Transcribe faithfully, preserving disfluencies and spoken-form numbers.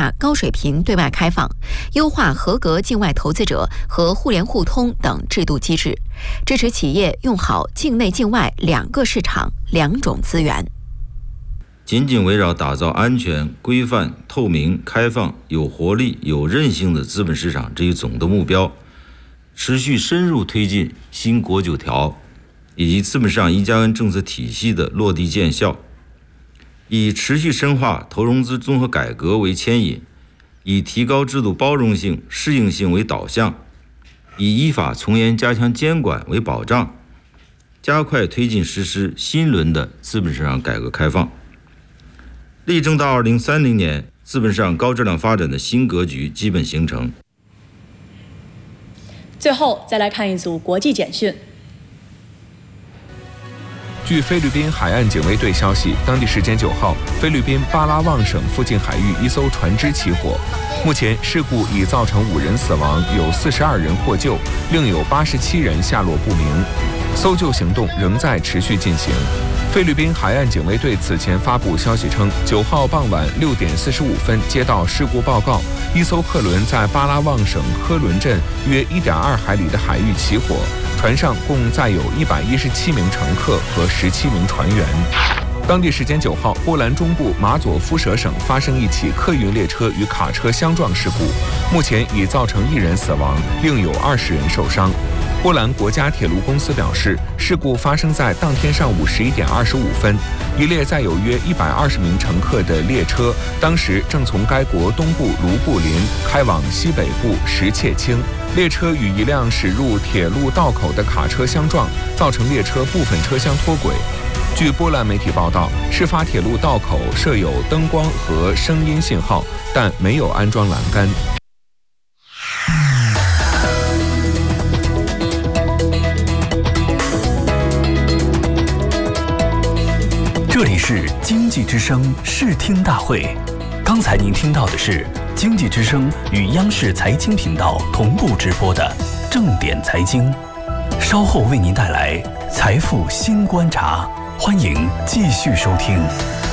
化高水平对外开放，优化合格境外投资者和互联互通等制度机制，支持企业用好境内境外两个市场两种资源。 紧紧围绕打造安全、规范、透明、开放、有活力、有韧性的资本市场这一总的目标，持续深入推进新国九条以及资本市场一加 N 政策体系的落地见效，以持续深化投融资综合改革为牵引，以提高制度包容性、适应性为导向，以依法从严加强监管为保障，加快推进实施新轮的资本市场改革开放，力争到二零三零年，资本市场高质量发展的新格局基本形成。 最后，再来看一组国际简讯。 据菲律宾海岸警卫队消息，当地时间九号，菲律宾巴拉望省附近海域一艘船只起火。目前事故已造成五人死亡，有四十二人获救，另有八十七人下落不明。搜救行动仍在持续进行。菲律宾海岸警卫队此前发布消息称，九号傍晚六点四十五分接到事故报告，一艘客轮在巴拉望省科伦镇约一点二海里的海域起火，船上共载有一百一十七名乘客和十七名船员。当地时间九号，波兰中部马佐夫舍省发生一起客运列车与卡车相撞事故，目前已造成一人死亡，另有二十人受伤。波兰国家铁路公司表示，事故发生在当天上午十一点二十五分，一列载有约一百二十名乘客的列车，当时正从该国东部卢布林开往西北部什切清，列车与一辆驶入铁路道口的卡车相撞，造成列车部分车厢脱轨。据波兰媒体报道，事发铁路道口设有灯光和声音信号，但没有安装栏杆。 这里是经济之声视听大会，刚才您听到的是经济之声与央视财经频道同步直播的正点财经，稍后为您带来财富新观察，欢迎继续收听。